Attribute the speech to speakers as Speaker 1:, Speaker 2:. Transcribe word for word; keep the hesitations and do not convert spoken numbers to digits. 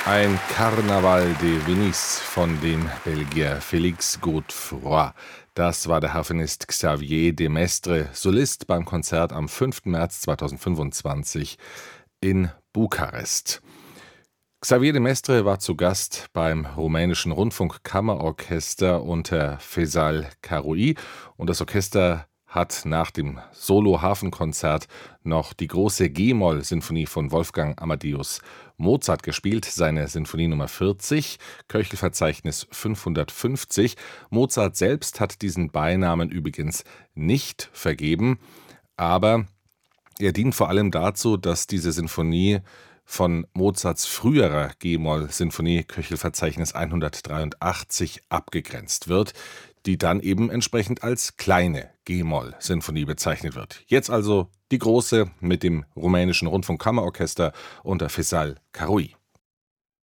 Speaker 1: Ein Carnaval de Venise von dem Belgier Félix Godefroy. Das war der Harfenist Xavier de Maistre, Solist beim Konzert am fünften März zweitausendfünfundzwanzig in Bukarest. Xavier de Maistre war zu Gast beim rumänischen Rundfunkkammerorchester unter Faisal Karaui und das Orchester hat nach dem Solo-Hafenkonzert noch die große G-Moll-Sinfonie von Wolfgang Amadeus Mozart gespielt, seine Sinfonie Nummer vierzig, Köchelverzeichnis fünfhundertfünfzig. Mozart selbst hat diesen Beinamen übrigens nicht vergeben, aber er dient vor allem dazu, dass diese Sinfonie von Mozarts früherer G-Moll-Sinfonie Köchelverzeichnis hundertdreiundachtzig abgegrenzt wird, die dann eben entsprechend als kleine G-Moll-Sinfonie bezeichnet wird. Jetzt also die große mit dem rumänischen Rundfunkkammerorchester unter Faisal Karaui.